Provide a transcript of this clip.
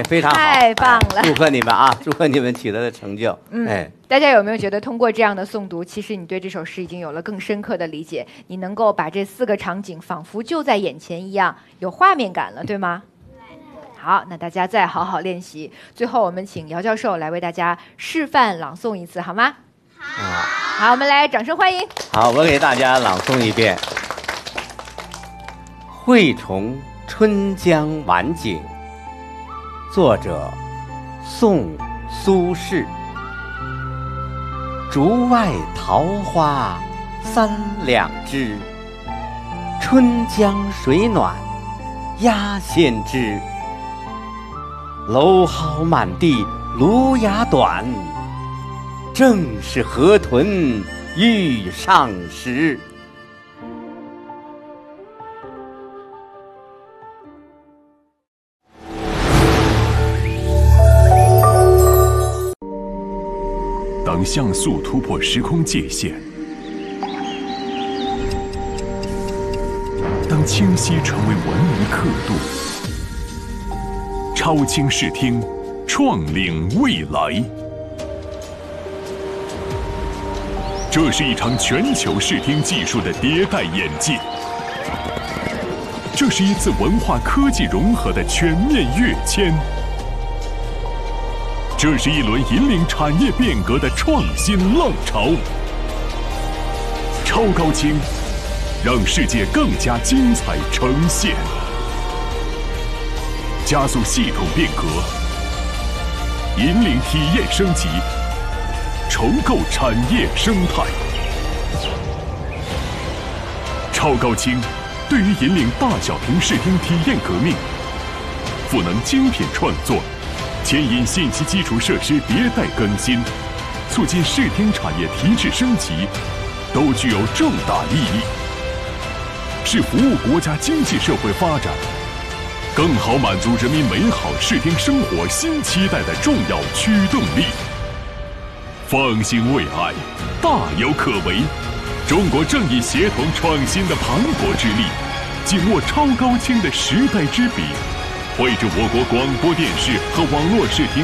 哎，非常好， 太棒了！ 祝贺你们啊，祝贺你们取得的成就。 大家有没有觉得通过这样的诵读，其实你对这首诗已经有了更深刻的理解？你能够把这4个场景仿佛就在眼前一样，有画面感了，对吗？好，那大家再好好练习。最后，我们请姚教授来为大家示范朗诵一次，好吗？好，我们来掌声欢迎。 好，我给大家朗诵一遍：惠崇春江晚景，作者宋苏轼。竹外桃花3两枝，春江水暖鸭先知。蒌蒿满地芦芽短，正是河豚欲上时。 当像素突破时空界限，当清晰成为文明刻度，超清视听，创领未来。这是一场全球视听技术的迭代演进，这是一次文化科技融合的全面跃迁。这是一轮引领产业变革的创新浪潮。超高清，让世界更加精彩呈现，加速系统变革，引领体验升级，重构产业生态。超高清对于引领大小屏视听体验革命，赋能精品创作，牵引信息基础设施迭代更新，促进视听产业提质升级，都具有重大意义，是服务国家经济社会发展，更好满足人民美好视听生活新期待的重要驱动力。方兴未艾，大有可为。中国正以协同创新的磅礴之力，紧握超高清的时代之笔，绘制我国广播电视和网络视听